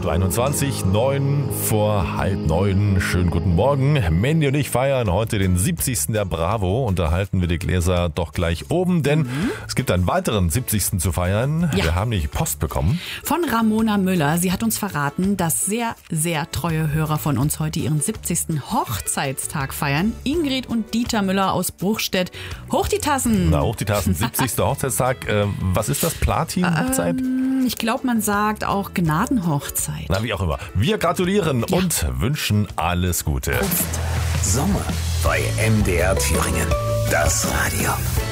8.21 Uhr, 9 vor halb 9. Schönen guten Morgen. Mandy und ich feiern heute den 70. der Bravo und da halten wir die Gläser doch gleich oben, denn es gibt einen weiteren 70. zu feiern. Ja. Wir haben nämlich Post bekommen. Von Ramona Müller. Sie hat uns verraten, dass sehr, sehr treue Hörer von uns heute ihren 70. Hochzeitstag feiern. Ingrid und Dieter Müller aus Bruchstedt. Hoch die Tassen! Na, hoch die Tassen, 70. Hochzeitstag. Was ist das? Platin-Hochzeit? Ich glaube, man sagt auch Gnadenhochzeit. Na, wie auch immer. Wir gratulieren und wünschen alles Gute. Sommer bei MDR Thüringen. Das Radio.